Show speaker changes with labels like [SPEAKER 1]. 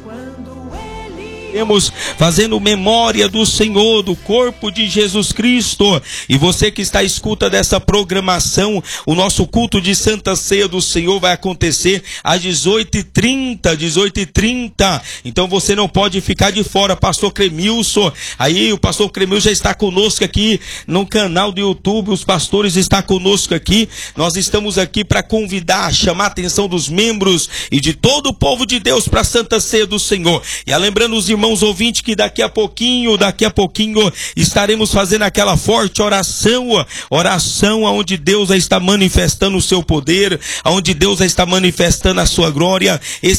[SPEAKER 1] fazendo memória do Senhor, do corpo de Jesus Cristo. E você que está à escuta dessa programação, o nosso culto de Santa Ceia do Senhor vai acontecer às 18h30. Então você não pode ficar de fora. Pastor Cremilson, aí o pastor Cremilson já está conosco aqui no canal do YouTube, os pastores estão conosco aqui. Nós estamos aqui para convidar, chamar a atenção dos membros e de todo o povo de Deus para a Santa Ceia do Senhor. E lembrando os irmãos ouvintes que daqui a pouquinho estaremos fazendo aquela forte oração onde Deus está manifestando o seu poder, onde Deus está manifestando a sua glória.